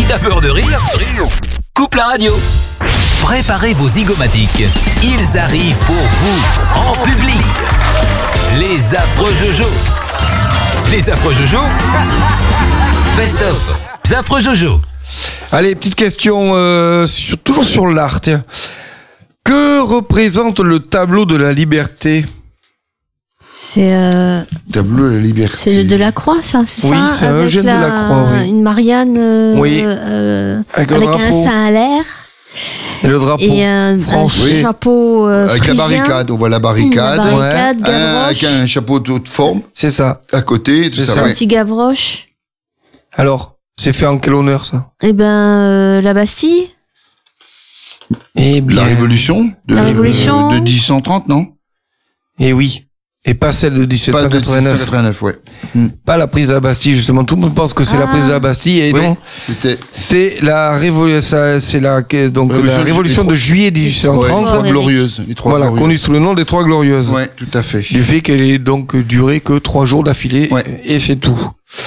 T'as peur de rire? Coupe la radio. Préparez vos zygomatiques. Ils arrivent pour vous, en public. Les affreux Jojo. Les affreux Jojo. Best of. Les affreux Jojo. Allez, petite question, toujours sur l'art. Tiens. Que représente le tableau de la liberté? C'est Tableau de la liberté. c'est de la croix, ça, c'est Oui, ça? c'est un Avec Eugène de la Croix, oui. Une Marianne Oui. Avec un avec un drapeau. sein à l'air Et le drapeau. et un France, oui. chapeau Avec la phrygien. barricade, on voit la barricade. La barricade, Avec Gavroche. un chapeau de haute forme C'est ça. à côté, tout C'est ça. ça. ouais. Petit Gavroche. Alors, c'est fait en quel honneur, ça? Eh ben, la Bastille. Eh bien. La Révolution de, La Révolution. de 1830, non? Eh oui. Et pas celle de Pas de 1789. 1789, ouais. Pas la prise de la Bastille, justement. Tout le monde pense que c'est la prise de la Bastille, et Oui, non. c'était C'est la révolution de juillet 1830. les Trois Glorieuses. Les Trois Voilà, Glorieuses. connue sous le nom des Trois Glorieuses. Ouais, tout à fait. Du fait qu'elle ait donc duré que 3 jours d'affilée, Ouais. et c'est tout.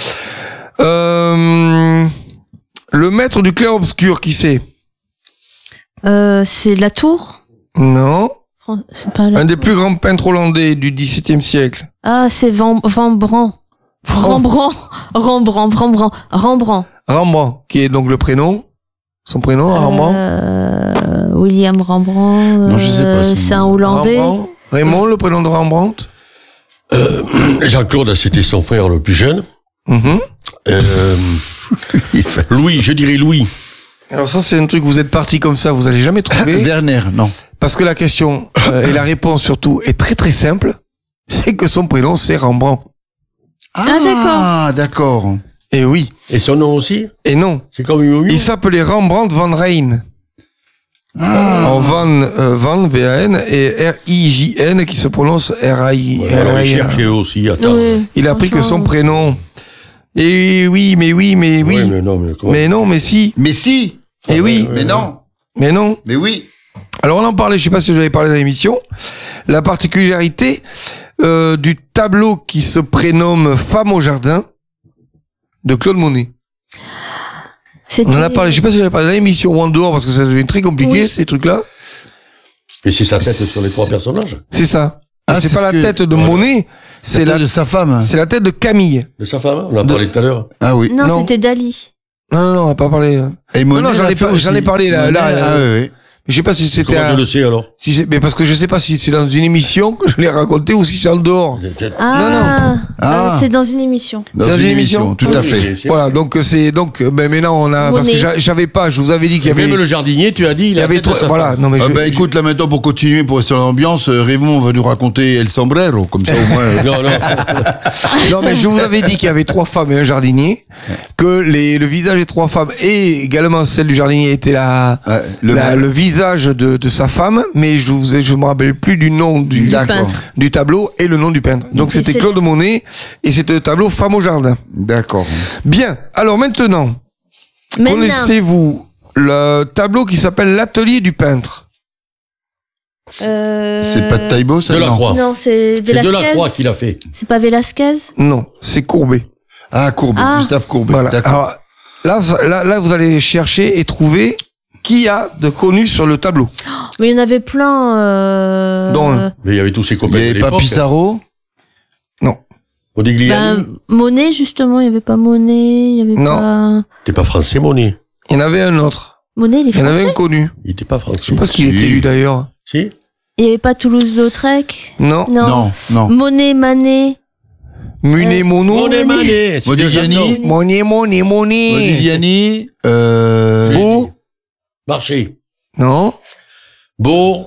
Le maître du clair-obscur, qui c'est? C'est la Tour. Non. C'est pas la... Un des plus grands peintres hollandais du XVIIe siècle. Ah, c'est Rembrandt. Rembrandt. Rembrandt, qui est donc le prénom. Son prénom, Rembrandt. William Rembrandt. Non, je sais pas, C'est un Hollandais. Rembrandt. Raymond, le prénom de Rembrandt. Jean-Claude, c'était son frère le plus jeune. Mhm. Louis, je dirais Louis. Alors ça, c'est un truc, vous êtes parti comme ça, vous allez jamais trouver. Werner, non. Parce que la question, et la réponse surtout, est très très simple. C'est que son prénom, c'est Rembrandt. Ah, d'accord. Et oui. Et son nom aussi? Et non. C'est comme une momie? Il s'appelait Rembrandt van Rijn. En Van, V-A-N, et R-I-J-N, qui se prononce R-I. Alors, il cherchait aussi, attends. Oui. Il a pris que son prénom. Et oui, mais oui. Ouais, mais non, mais comment? Mais non, mais si. Mais si. Et oui. Mais non. Mais non. Mais oui. Alors on en parlait, je sais pas si vous avez parlé dans l'émission, la particularité du tableau qui se prénomme Femme au jardin de Claude Monet. On en a parlé, je sais pas si vous avez parlé dans l'émission ou en dehors, parce que ça devient très compliqué, Oui. ces trucs-là. Et c'est sa tête sur les trois personnages? C'est ça. Ah, Et c'est c'est pas ce la que- tête de Voilà. Monet, c'est la de sa femme. c'est la tête de Camille. De sa femme? On en parlait tout à l'heure. Ah oui. Non, Non. c'était Dali. Non, on va pas parler. Et Non, Monet j'en l'a ai fait pas- aussi. j'en ai parlé, là, Monet, là, ah oui. Je sais pas si c'était Comment je le sais alors? si c'est, mais parce que je sais pas si c'est dans une émission que je l'ai raconté ou si c'est en dehors. Ah, c'est dans une émission. Dans C'est une émission, tout à fait. Voilà, donc c'est donc maintenant on a parce que Monet. j'avais pas, je vous avais dit qu'il y avait Même le jardinier, tu as dit, il y avait trois, voilà, non mais Ah bah écoute, là maintenant pour continuer, pour rester dans l'ambiance, Raymond va nous raconter El Sombrero, comme ça au moins. Non, non. non mais je vous avais dit qu'il y avait 3 femmes et un jardinier, que le visage des 3 femmes et également celle du jardinier était Ouais, le visage de sa femme, mais je me rappelle plus du nom du D'accord. du tableau et le nom du peintre. Donc Et c'était c'est- Claude Monet et c'était le tableau Femme au jardin. D'accord. Bien. Alors maintenant, connaissez-vous le tableau qui s'appelle l'atelier du peintre? C'est pas de Taïbo, ça? De la non. Croix. Non, c'est C'est de la Velasquez. Croix qu'il a fait. C'est pas Velasquez. Non, c'est Courbet. Ah, Courbet, Ah. Gustave Courbet. Voilà. D'accord. Alors, là, vous allez chercher et trouver qui a de connu sur le tableau. Mais il y en avait plein. Dont un. Mais il y avait tous ses Il copains n'y de avait pas l'époque. Pissarro? Modigliani. Monet, justement, il y avait pas Monet, il y avait Non. pas. T'es pas français, Monet. Il y en avait un autre. Monet, il est Il y en avait un français. connu. Il était pas Je français. sais pas ce qu'il Si. était lui d'ailleurs. Si? Il y avait pas Toulouse-Lautrec. Non. Non, non. Monet, Manet. Munet Mono. Monet Manet. c'est Modigliani. des chansons. Monet. Modigliani, Beau. Marché. Non. Beau.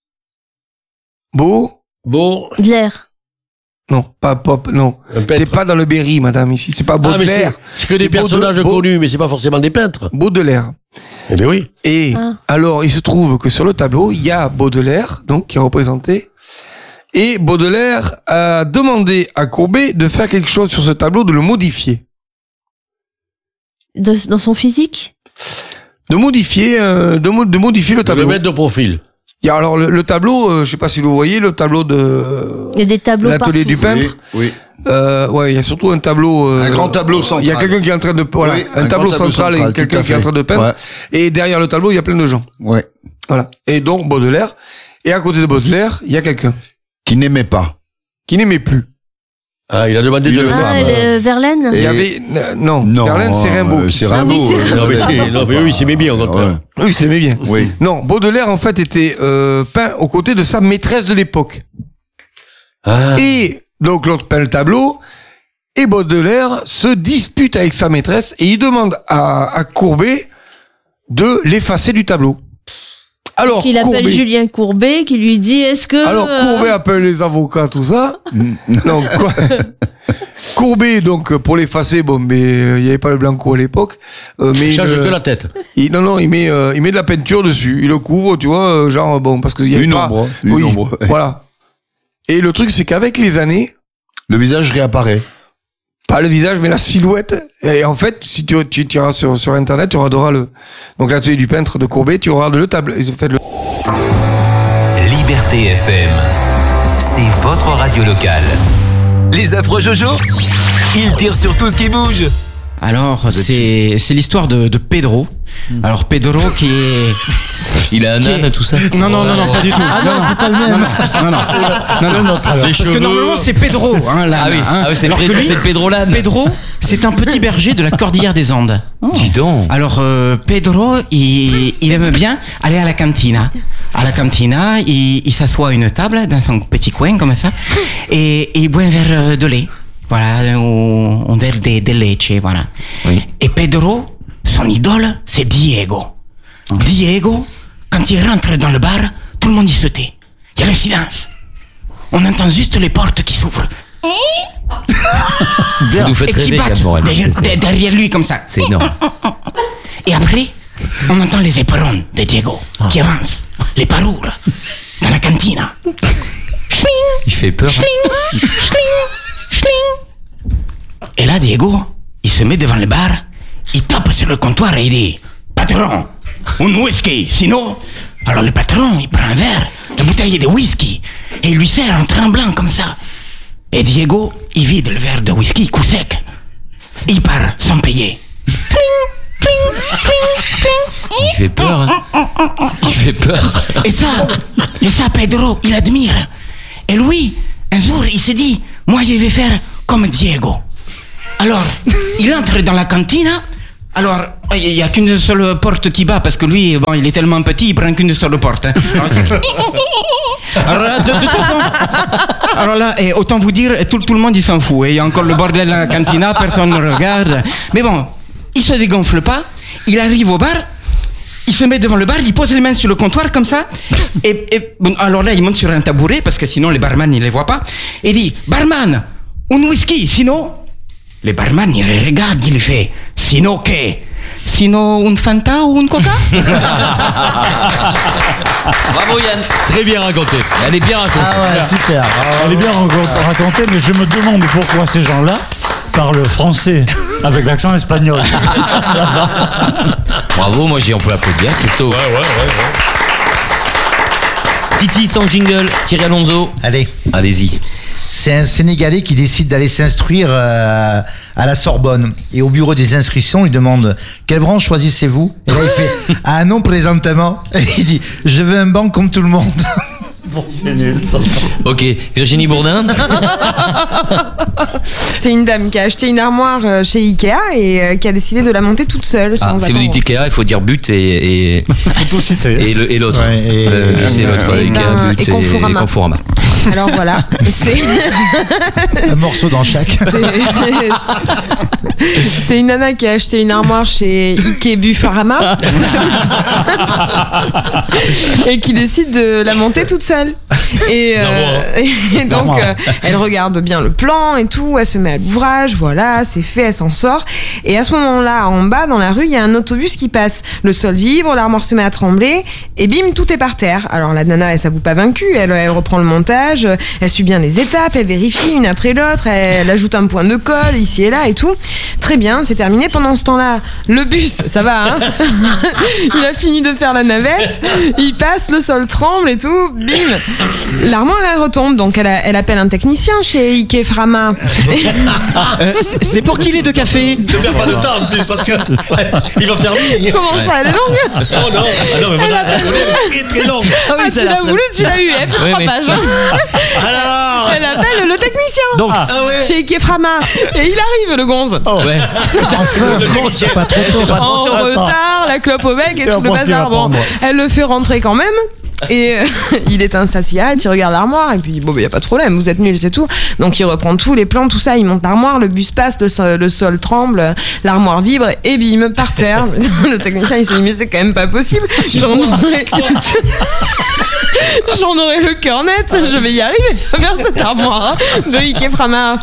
Beau. Dler. Non, pas pop, non. Un T'es peintre. pas dans le Berry, madame, ici. C'est pas Ah, mais Baudelaire. c'est que des C'est personnages connus, mais c'est pas forcément des peintres. Baudelaire. Eh bien oui. Et Ah. alors, il se trouve que sur le tableau, il y a Baudelaire, donc, qui est représenté. Et Baudelaire a demandé à Courbet de faire quelque chose sur ce tableau, de le modifier. Dans son physique. De modifier le Le tableau. mettre de profil. Il y a alors le tableau, je sais pas si vous voyez, le tableau de Il y a des tableaux partout. l'atelier du peintre. Oui. Ouais, il y a surtout un tableau. Un grand tableau central. Il y a quelqu'un qui est en train de, voilà, Oui, un tableau central et quelqu'un tout à qui est en fait. train de peindre. Ouais. Et derrière le tableau, il y a plein de gens. Ouais. Voilà. Et donc Baudelaire. Et à côté de Baudelaire, il y a quelqu'un Qui n'aimait pas. qui n'aimait plus. Ah, il a demandé de Une le femme. faire. Verlaine. Il y avait non, Non, Verlaine, c'est Rimbaud. c'est Ah oui, Rimbaud. c'est Non, mais oui, il s'aimait bien, au contraire. Ouais. Oui, il s'aimait bien. Oui. Non, Baudelaire en fait était peint aux côtés de sa maîtresse de l'époque. Ah. Et donc l'autre peint le tableau. Et Baudelaire se dispute avec sa maîtresse et il demande à Courbet de l'effacer du tableau. Alors Qu'il appelle Courbet, Julien Courbet, qui lui dit est-ce que. alors Courbet appelle les avocats, tout ça. Donc quoi Courbet, donc pour l'effacer, bon, mais il n'y avait pas le blanco à l'époque. Mais Change de la tête. il met de la peinture dessus, il le couvre, tu vois, genre bon, parce qu'il y avait Une pas. ombre, une Oui, ombre. voilà. Et le truc, c'est qu'avec les années, Le visage réapparaît. pas le visage, mais la silhouette. Et en fait, si tu iras sur Internet, tu auras donc l'atelier du peintre de Courbet, tu auras le tableau. Ils ont fait Liberté FM, c'est votre radio locale. Les affreux Jojo, ils tirent sur tout ce qui bouge. Alors, c'est l'histoire de Pedro. Alors, Pedro qui est... Il a un âne, tout ça. Non, pas du tout. Ah non, c'est pas le même. Non. Parce que normalement, c'est Pedro, hein, l'âne. Ah oui, hein. c'est Alors que lui, le Pedro l'âne. Pedro, c'est un petit berger de la cordillère des Andes. Dis donc. Alors, Pedro, il aime bien aller à la cantina. À la cantina, il s'assoit à une table dans son petit coin, comme ça, et il boit un verre de lait. Voilà, un verre de leche, voilà. Oui. Et Pedro, son idole, c'est Diego. Diego, quand il rentre dans le bar, tout le monde y se tait. Il y a le silence. On entend juste les portes qui s'ouvrent. Ça nous fait Et qui rêver, battent Gab Morel. derrière lui comme ça. C'est énorme. Et après, on entend les éperons de Diego qui avancent, les parures, dans la cantina. Il fait peur. Et là, Diego, il se met devant le bar, il tape sur le comptoir et il dit « Patron, un whisky, sinon... » Alors le patron, il prend un verre, la bouteille de whisky, et il lui sert en tremblant comme ça. Et Diego, il vide le verre de whisky coup sec. Et il part sans payer. Il fait peur. Hein. Il fait peur. Et ça, Pedro, il admire. Et lui, un jour, il se dit, moi, je vais faire comme Diego. Alors, il entre dans la cantine. Alors, il n'y a qu'une seule porte qui bat, parce que lui, bon, il est tellement petit, il prend qu'une seule porte. Hein. Alors là, de toute façon, alors là, autant vous dire, tout le monde, il s'en fout. Il y a encore le bordel dans la cantina, personne ne regarde. Mais bon, il se dégonfle pas, il arrive au bar, il se met devant le bar, il pose les mains sur le comptoir comme ça, et bon, alors là, il monte sur un tabouret, parce que sinon les barman, ils les voient pas, et dit, barman, un whisky, sinon... Le barman, il le regarde, il lui fait, sinon que? Sinon un Fanta ou un Coca? Bravo Yann. Très bien raconté. Elle est bien racontée. Ah ouais, super. Elle est bien racontée, mais je me demande pourquoi ces gens-là parlent français avec l'accent espagnol. Bravo, moi on peut l'applaudir. Christophe. Titi sans jingle. Thierry Alonso. Allez, Allez-y. c'est un Sénégalais qui décide d'aller s'instruire à la Sorbonne. Et au bureau des inscriptions, il demande « Quelle branche choisissez-vous » Et là, il fait « Ah non, présentement ». Et il dit « Je veux un banc comme tout le monde ». Bon, c'est nul, ça. Ok, Virginie Bourdin. C'est une dame qui a acheté une armoire chez Ikea et qui a décidé de la monter toute seule sans Si vous attendre. dites Ikea, il faut dire but et Autocité. et l'autre. Ouais, et- C'est l'autre. et Ikea, ben, but et Conforama. Conforama. Alors voilà, c'est Un morceau dans chaque. c'est une nana qui a acheté une armoire chez Ikebufarama et qui décide de la monter toute seule. Et donc elle regarde bien le plan et tout, elle se met à l'ouvrage, voilà, c'est fait, elle s'en sort. Et à ce moment-là, en bas dans la rue, il y a un autobus qui passe. Le sol vibre, l'armoire se met à trembler et bim, tout est par terre. Alors la nana, elle s'avoue pas vaincue, elle reprend le montage, elle suit bien les étapes, elle vérifie une après l'autre, elle ajoute un point de colle ici et là et tout. Très bien, c'est terminé. Pendant ce temps-là, le bus, ça va, hein. Il a fini de faire la navette, il passe, le sol tremble et tout, bim. L'armoire, elle retombe, donc elle appelle un technicien chez Ike Frama. C'est pour qui les 2 cafés? Ne perds pas de temps en plus parce que il va faire lui. Comment ça, elle est longue? Oh non, mais voilà, elle est très très longue. Ah, tu l'as voulu, tu l'as eu, elle fait 3 pages. Alors, elle appelle le technicien. Donc, chez Ike Frama. Et il arrive, le gonze. ouais. Enfin, c'est pas trop tôt. En retard, la clope au bec et tout le bazar. Bon, elle le fait rentrer quand même. Et il éteint sa cigarette, il regarde l'armoire et puis bon, y a pas de problème, vous êtes nuls, c'est tout. Donc il reprend tous les plans, tout ça, il monte l'armoire, le bus passe, le sol tremble, l'armoire vibre et bim, par terre. Le technicien il se dit mais c'est quand même pas possible. J'en aurais le cœur net, je vais y arriver vers cette armoire de Ike Frama.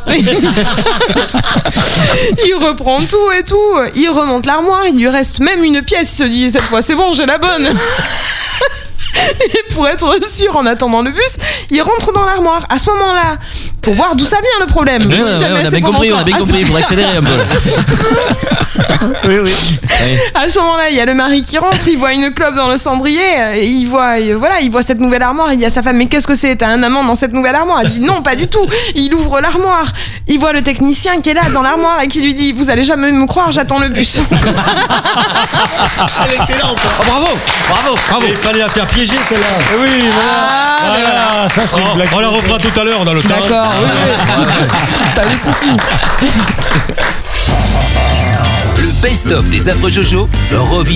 Il reprend tout et tout, il remonte l'armoire, il lui reste même une pièce, il se dit cette fois c'est bon, j'ai la bonne. Et pour être sûr, en attendant le bus, il rentre dans l'armoire. À ce moment-là, pour voir d'où ça vient le problème. Si jamais on a c'est bien compris, il faut accélérer un peu. Oui. À ce moment-là, il y a le mari qui rentre, il voit une clope dans le cendrier, et il voit cette nouvelle armoire, il dit à sa femme mais qu'est-ce que c'est? T'as un amant dans cette nouvelle armoire? Elle dit non, pas du tout. Il ouvre l'armoire, il voit le technicien qui est là dans l'armoire et qui lui dit vous allez jamais me croire, j'attends le bus. Elle est excellente. Oh, bravo. Il fallait la faire piéger celle-là. Oui, voilà, ça c'est une blague. On la refera tout à l'heure, on a le temps. D'accord, oui. Pas de soucis. Le best-of des affreux Jojo, revisité.